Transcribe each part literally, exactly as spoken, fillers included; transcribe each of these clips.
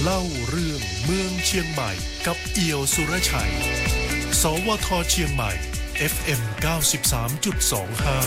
เล่าเรื่องเมืองเชียงใหม่กับเอี่ยวสุรชัยสวทเชียงใหม่ เอฟ เอ็ม เก้าสิบสามจุดสองห้า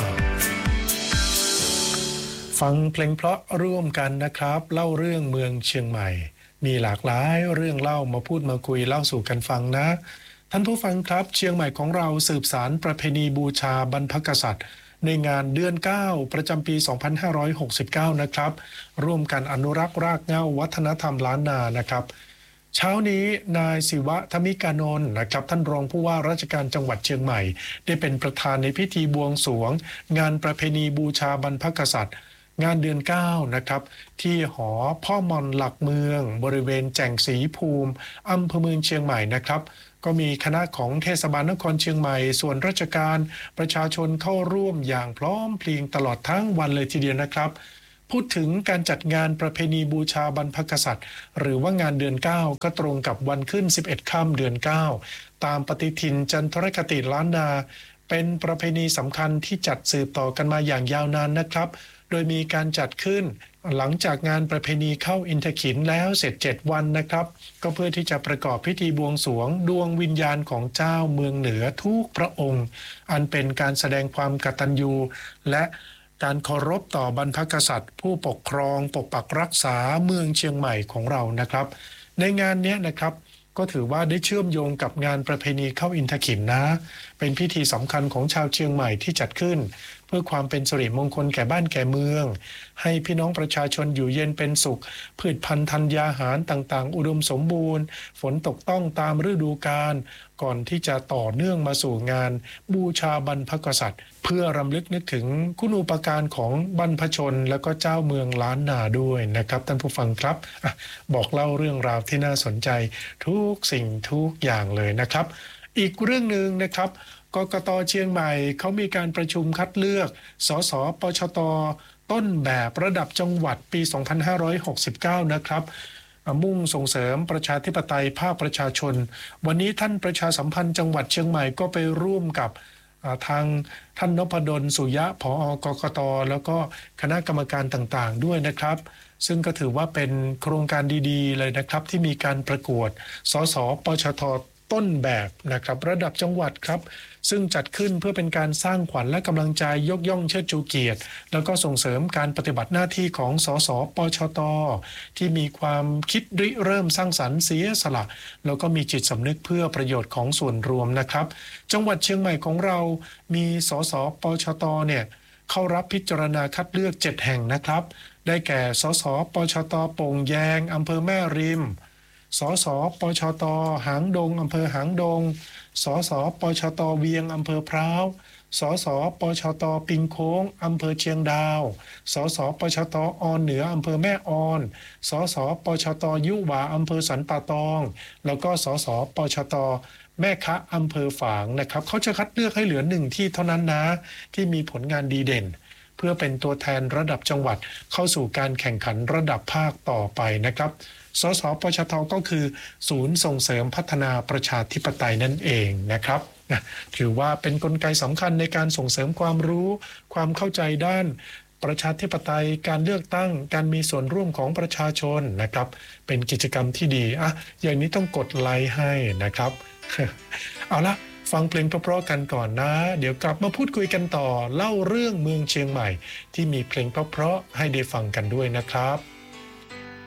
ฟังเพลงเพราะร่วมกันนะครับเล่าเรื่องเมืองเชียงใหม่มีหลากหลายเรื่องเล่ามาพูดมาคุยเล่าสู่กันฟังนะท่านผู้ฟังครับเชียงใหม่ของเราสืบสานประเพณีบูชาบรรพกษัตริย์ในงานเดือนเก้าประจำปีสองพันห้าร้อยหกสิบเก้านะครับร่วมกันอนุรักษ์รากเหง้าวัฒนธรรมล้านนานะครับเช้านี้นายศิวะธมิกานนท์นะครับท่านรองผู้ว่าราชการจังหวัดเชียงใหม่ได้เป็นประธานในพิธีบวงสรวงงานประเพณีบูชาบรรพกษัตริย์งานเดือนเก้านะครับที่หอพ่อมอนหลักเมืองบริเวณแจ่งศรีภูมิอำเภอเมืองเชียงใหม่นะครับก็มีคณะของเทศบาลนครเชียงใหม่ส่วนราชการประชาชนเข้าร่วมอย่างพร้อมเพรียงตลอดทั้งวันเลยทีเดียวนะครับพูดถึงการจัดงานประเพณีบูชาบรรพกษัตริย์หรือว่างานเดือนเก้าก็ตรงกับวันขึ้นสิบเอ็ดค่ำเดือนเก้าตามปฏิทินจันทรคติล้านนาเป็นประเพณีสำคัญที่จัดสืบต่อกันมาอย่างยาวนานนะครับโดยมีการจัดขึ้นหลังจากงานประเพณีเข้าอินทขิฬแล้วเสร็จเจ็ดวันนะครับก็เพื่อที่จะประกอบพิธีบวงสรวงดวงวิญญาณของเจ้าเมืองเหนือทุกพระองค์อันเป็นการแสดงความกตัญญูและการเคารพต่อบรรพกษัตริย์ผู้ปกครองปกปักรักษาเมืองเชียงใหม่ของเรานะครับในงานนี้นะครับก็ถือว่าได้เชื่อมโยงกับงานประเพณีเข้าอินทขิฬนะเป็นพิธีสำคัญของชาวเชียงใหม่ที่จัดขึ้นเพื่อความเป็นสิริมงคลแก่บ้านแก่เมืองให้พี่น้องประชาชนอยู่เย็นเป็นสุขพืชพันธุ์ธัญญาหารต่างๆอุดมสมบูรณ์ฝนตกต้องตามฤดูกาลก่อนที่จะต่อเนื่องมาสู่งานบูชาบรรพกษัตริย์เพื่อรำลึกนึกถึงคุณูปการของบรรพชนและก็เจ้าเมืองล้านนาด้วยนะครับท่านผู้ฟังครับอ่ะบอกเล่าเรื่องราวที่น่าสนใจทุกสิ่งทุกอย่างเลยนะครับอีกเรื่องนึงนะครับกกต.เชียงใหม่เขามีการประชุมคัดเลือกสสปชต.ต้นแบบระดับจังหวัดปีสองพันห้าร้อยหกสิบเก้านะครับมุ่งส่งเสริมประชาธิปไตยภาคประชาชนวันนี้ท่านประชาสัมพันธ์จังหวัดเชียงใหม่ก็ไปร่วมกับทางท่านนพดลสุยะผอ.กกต.แล้วก็คณะกรรมการต่างๆด้วยนะครับซึ่งก็ถือว่าเป็นโครงการดีๆเลยนะครับที่มีการประกวดสสปชท.ต้นแบบนะครับระดับจังหวัดครับซึ่งจัดขึ้นเพื่อเป็นการสร้างขวัญและกำลังใจยกย่องเชิดชูเกียรติแล้วก็ส่งเสริมการปฏิบัติหน้าที่ของสสปชตที่มีความคิดริเริ่มสร้างสรรค์เสียสละแล้วก็มีจิตสำนึกเพื่อประโยชน์ของส่วนรวมนะครับจังหวัดเชียงใหม่ของเรามีสสปชตเนี่ยเข้ารับพิจารณาคัดเลือกเจ็ดแห่งนะครับได้แก่สสปชตโป่งแยงอำเภอแม่ริมสสปชตหางดงอำเภอหางดงสสปชตเวียงอำเภอพร้าวสสปชตปิงโค้งอำเภอเชียงดาวสสปชตออนเหนืออำเภอแม่ออนสสปชตยุหวาอำเภอสันป่าตองแล้วก็สสปชตแม่คะอำเภอฝางนะครับเขาจะคัดเลือกให้เหลือหนึ่งที่เท่านั้นนะที่มีผลงานดีเด่นเพื่อเป็นตัวแทนระดับจังหวัดเข้าสู่การแข่งขันระดับภาคต่อไปนะครับสสปชทก็คือศูนย์ส่งเสริมพัฒนาประชาธิปไตยนั่นเองนะครับถือว่าเป็นกลไกสำคัญในการส่งเสริมความรู้ความเข้าใจด้านประชาธิปไตยการเลือกตั้งการมีส่วนร่วมของประชาชนนะครับเป็นกิจกรรมที่ดีอ่ะอย่างนี้ต้องกดไลค์ให้นะครับ เอาละฟังเพลงเพราะๆกันก่อนนะเดี๋ยวกลับมาพูดคุยกันต่อเล่าเรื่องเมืองเชียงใหม่ที่มีเพลงเพราะๆให้ได้ฟังกันด้วยนะครับ